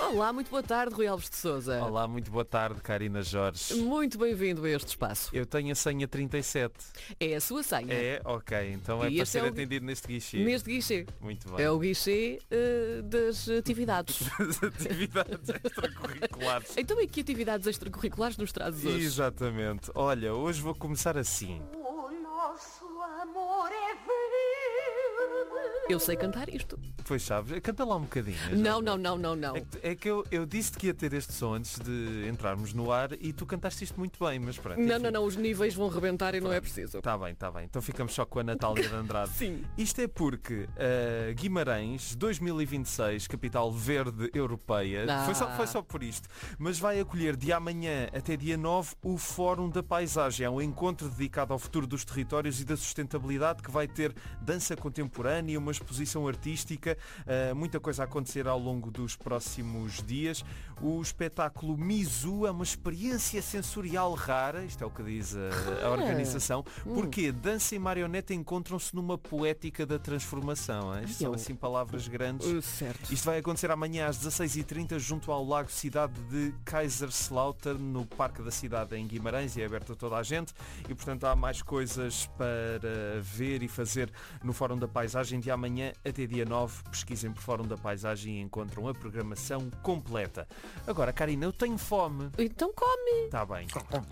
Olá, muito boa tarde, Rui Alves de Sousa. Olá, muito boa tarde, Karina Jorge. Muito bem-vindo a este espaço. Eu tenho a senha 37. É a sua senha. É? Ok, então é E para este ser é o- atendido neste guichê. Neste guichê. Muito bem. É o guichê das atividades. As atividades extracurriculares. Então, e que atividades extracurriculares nos trazes hoje? Exatamente. Olha, hoje vou começar assim. O nosso amor é verde. Eu sei cantar isto. Pois sabes, canta lá um bocadinho. Não. É que eu disse-te que ia ter este som antes de entrarmos no ar e tu cantaste isto muito bem, mas pronto. Não, os níveis vão rebentar e não é preciso. Está bem. Então ficamos só com a Natália de Andrade. Sim. Isto é porque Guimarães 2026, capital verde europeia, foi só por isto, mas vai acolher de amanhã até dia 9 o Fórum da Paisagem. É um encontro dedicado ao futuro dos territórios e da sustentabilidade que vai ter dança contemporânea, uma exposição artística, muita coisa a acontecer ao longo dos próximos dias. O espetáculo Mizu é uma experiência sensorial rara, isto é o que diz a organização, porque dança e marioneta encontram-se numa poética da transformação. Isto são assim palavras grandes. Certo. Isto vai acontecer amanhã às 16h30 junto ao Lago Cidade de Kaiserslautern, no Parque da Cidade em Guimarães, e é aberto a toda a gente e portanto há mais coisas para ver e fazer no Fórum da Paisagem de amanhã até dia 9. Pesquisem por Fórum da Paisagem e encontram a programação completa. Agora, Karina, eu tenho fome. Então come. Está bem.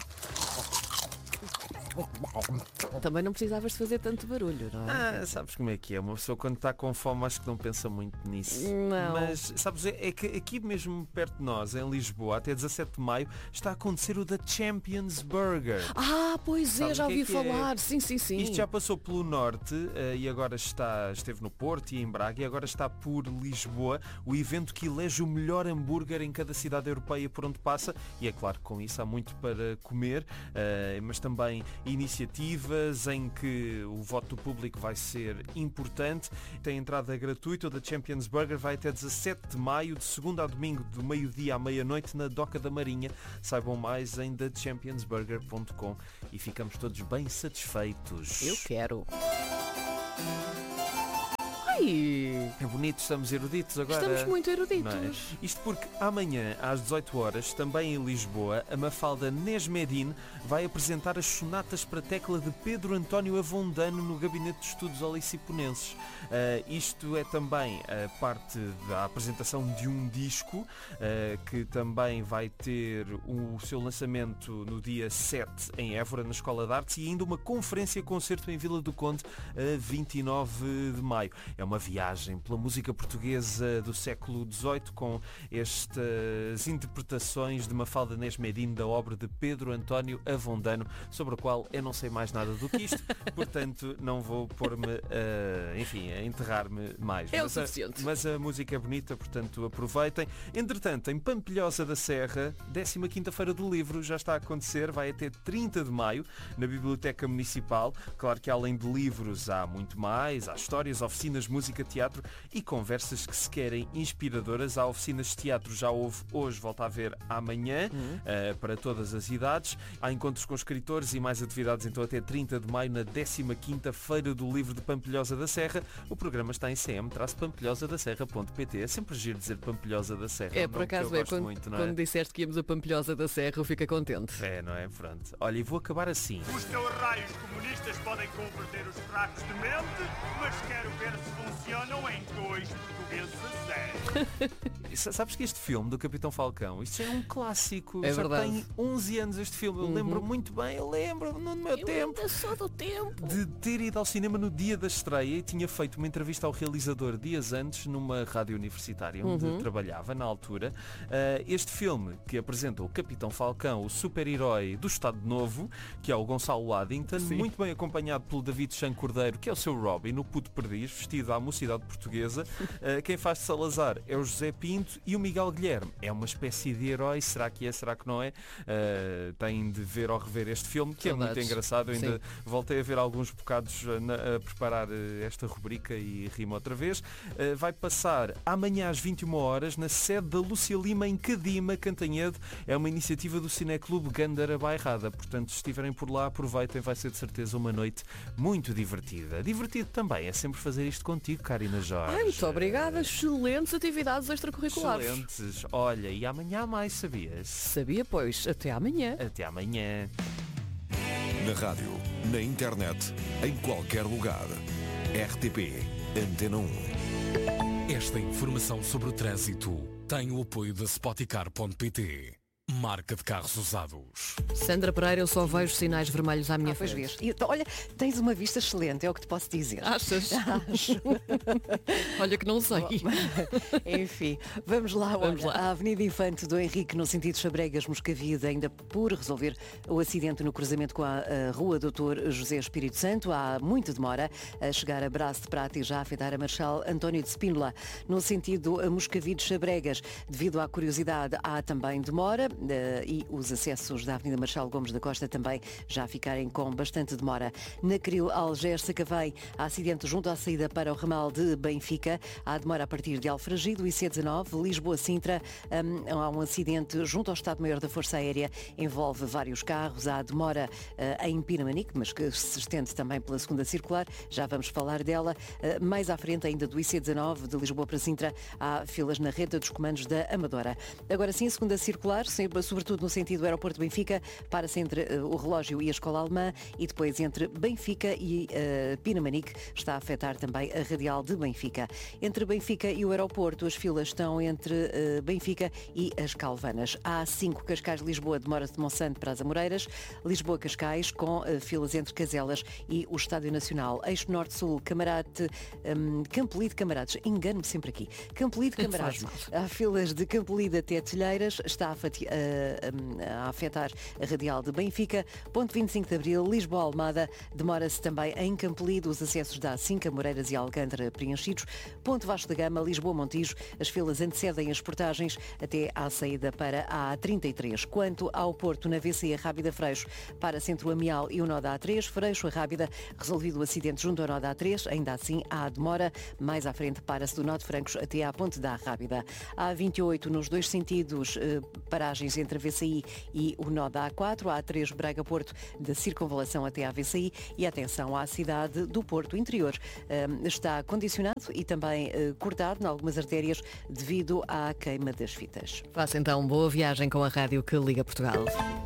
Também não precisavas de fazer tanto barulho, não é? Sabes como é que é? Uma pessoa quando está com fome acho que não pensa muito nisso. Não. Mas, sabes, é que aqui mesmo perto de nós, em Lisboa, até 17 de maio, está a acontecer o da Champions Burger. Pois é, Sabes já o que é ouvi que é? falar. Sim. Isto já passou pelo Norte e agora esteve no Porto e em Braga e agora está por Lisboa, o evento que elege o melhor hambúrguer em cada cidade europeia por onde passa, e é claro que com isso há muito para comer, mas também iniciativas em que o voto do público vai ser importante. Tem entrada gratuita. O da Champions Burger vai até 17 de maio, de segunda a domingo, do meio-dia à meia-noite, na Doca da Marinha. Saibam mais em thechampionsburger.com e ficamos todos bem satisfeitos. Eu quero. Ai, É bonito, estamos eruditos agora. estamos muito eruditos. Não é? Isto porque amanhã, às 18 horas, também em Lisboa, a Mafalda Nesmedin vai apresentar as sonatas para tecla de Pedro António Avondano no Gabinete de Estudos Oliciponenses. Isto é também a parte da apresentação de um disco que também vai ter o seu lançamento no dia 7 em Évora, na Escola de Artes, e ainda uma conferência-concerto em Vila do Conde a 29 de maio. É uma viagem pela música portuguesa do século XVIII com estas interpretações de Mafalda Nesmedin da obra de Pedro António Avondano, sobre a qual eu não sei mais nada do que isto, portanto não vou pôr-me a enterrar-me mais. É o suficiente. Mas a música é bonita, portanto aproveitem. Entretanto, em Pampilhosa da Serra, 15ª Feira do Livro já está a acontecer, vai até 30 de maio na Biblioteca Municipal. Claro que além de livros há muito mais, há histórias, oficinas, música, teatro e conversas que se querem inspiradoras. Há oficinas de teatro, já houve hoje, volta a haver amanhã, para todas as idades. Há encontros com escritores e mais atividades então até 30 de maio na 15ª Feira do Livro de Pampilhosa da Serra. O programa está em cm-pampilhosadaserra.pt. É sempre giro dizer Pampilhosa da Serra. É, por acaso é, quando disseste que íamos a Pampilhosa da Serra, eu fiquei contente. É, não é? Pronto. Olha, e vou acabar assim. Os teus-raios comunistas podem converter os fracos de mente, mas quero ver se funcionam em dois portugueses a sério. Sabes que este filme do Capitão Falcão, isto já é um clássico. É já verdade. tem 11 anos este filme. Eu lembro muito bem, eu lembro no meu tempo ainda sou do tempo. de ter ido ao cinema no dia da estreia e tinha feito uma entrevista ao realizador dias antes numa rádio universitária onde trabalhava na altura. Este filme que apresenta o Capitão Falcão, o super-herói do Estado Novo, que é o Gonçalo Addington, muito bem acompanhado pelo David Chan Cordeiro, que é o seu Robin, o puto perdiz, vestido à mocidade portuguesa. Quem faz de Salazar é o José Pinto e o Miguel Guilherme é uma espécie de herói. Será que é, será que não é? Têm de ver ou rever este filme, que Saudades. é muito engraçado. Eu ainda Sim. voltei a ver alguns bocados a preparar esta rubrica e rimo outra vez. Vai passar amanhã às 21 horas na sede da Lúcia Lima em Cadima, Cantanhede. É uma iniciativa do Cineclube Gandara Bairrada. Portanto, se estiverem por lá, aproveitem, vai ser de certeza uma noite muito divertida. Divertido também é sempre fazer isto contigo. contigo, Karina Jorge. Ai, muito obrigada. Excelentes atividades extracurriculares. Excelentes. Olha, e amanhã há mais, sabias? Sabia, pois. Até amanhã. Até amanhã. Na rádio, na internet, em qualquer lugar. RTP Antena 1. Esta informação sobre o trânsito tem o apoio da Spoticar.pt, marca de carros usados. Sandra Pereira, eu só vejo sinais vermelhos à minha Pois frente. vês. Olha, tens uma vista excelente, é o que te posso dizer. Achas? Acho. Olha que não sei. Enfim, vamos lá. Vamos lá. A Avenida Infante do Henrique, no sentido Chabregas-Moscavide, ainda por resolver o acidente no cruzamento com a Rua Doutor José Espírito Santo. Há muita demora a chegar a Braço de Prata e já a afetar a Marechal António de Spínola. No sentido Moscavide-Chabregas, devido à curiosidade, há também demora e os acessos da Avenida Marechal Gomes da Costa também já ficarem com bastante demora. Na Cril Algés-Sacavém, há acidente junto à saída para o ramal de Benfica. Há demora a partir de Alfragide, IC19, Lisboa-Sintra. Há um acidente junto ao Estado-Maior da Força Aérea, envolve vários carros. Há demora em Pinamanique, mas que se estende também pela segunda circular. Já vamos falar dela. Mais à frente ainda do IC19, de Lisboa para Sintra, há filas na rede dos comandos da Amadora. Agora sim, segunda circular, sobretudo no sentido do aeroporto de Benfica, para-se entre o relógio e a escola alemã, e depois entre Benfica e Pinamanique está a afetar também a radial de Benfica. Entre Benfica e o aeroporto, as filas estão entre Benfica e as Calvanas. Há 5 Cascais-Lisboa, demora-se de Monsanto para as Amoreiras, Lisboa-Cascais, com filas entre Caselas e o Estádio Nacional. Eixo Norte-Sul, Camarate, Campolide Camarates, engano-me sempre aqui. Campolide Camarates, há filas de Campolide até Telheiras, está a afetar a radial de Benfica. Ponto 25 de Abril, Lisboa-Almada, demora-se também em Campolide, os acessos da A5, Amoreiras e Alcântara preenchidos. Ponto Vasco da Gama, Lisboa-Montijo, as filas antecedem as portagens até à saída para a A33. Quanto ao Porto, na VCE Rábida Freixo, para Centro Amial e o nó da A3, Freixo a Rábida, resolvido o acidente junto ao nó da A3, ainda assim há demora, mais à frente para-se do nó de Francos até à ponte da Rábida. A A28 nos dois sentidos, paragens entre a VCI e o nó da A4, a A3 Braga-Porto, da circunvalação até à VCI, e atenção à cidade do Porto Interior. Está condicionado e também cortado em algumas artérias devido à queima das fitas. Faça então boa viagem com a rádio que liga Portugal.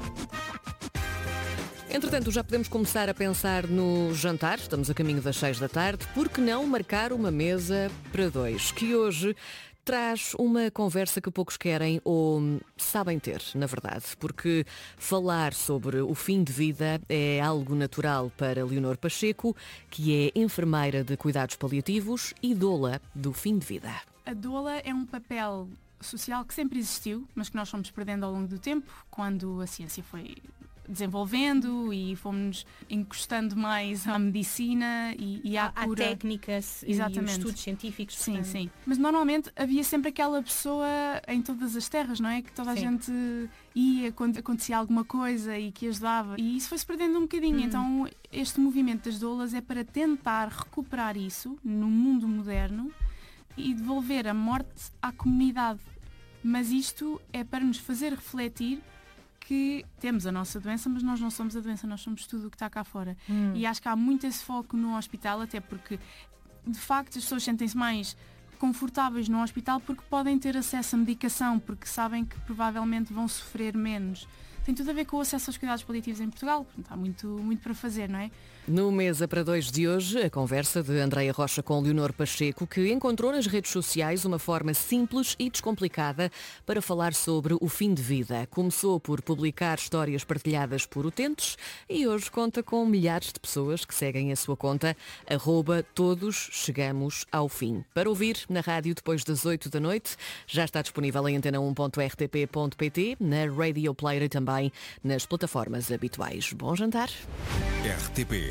Entretanto, já podemos começar a pensar no jantar. Estamos a caminho das 6 da tarde. Por que não marcar uma mesa para 2? Que hoje traz uma conversa que poucos querem ou sabem ter, na verdade, porque falar sobre o fim de vida é algo natural para Leonor Pacheco, que é enfermeira de cuidados paliativos e doula do fim de vida. A doula é um papel social que sempre existiu, mas que nós fomos perdendo ao longo do tempo, quando a ciência foi desenvolvendo e fomos encostando mais à medicina e à cura. Há técnicas e estudos científicos. Sim, portanto. sim. Mas normalmente havia sempre aquela pessoa em todas as terras, não é? Que toda a gente ia quando acontecia alguma coisa e que ajudava. E isso foi-se perdendo um bocadinho. Então este movimento das doulas é para tentar recuperar isso no mundo moderno e devolver a morte à comunidade. Mas isto é para nos fazer refletir que temos a nossa doença, mas nós não somos a doença, nós somos tudo o que está cá fora. E acho que há muito esse foco no hospital, até porque, de facto, as pessoas sentem-se mais confortáveis no hospital porque podem ter acesso à medicação, porque sabem que provavelmente vão sofrer menos. Tem tudo a ver com o acesso aos cuidados paliativos em Portugal. Portanto, há muito para fazer, não é? No Mesa para 2 de hoje, a conversa de Andreia Rocha com Leonor Pacheco, que encontrou nas redes sociais uma forma simples e descomplicada para falar sobre o fim de vida. Começou por publicar histórias partilhadas por utentes e hoje conta com milhares de pessoas que seguem a sua conta, @todoschegamos-ao-fim. Para ouvir na rádio depois das 8 da noite, já está disponível em antena1.rtp.pt, na Radio Player e também nas plataformas habituais. Bom jantar. RTP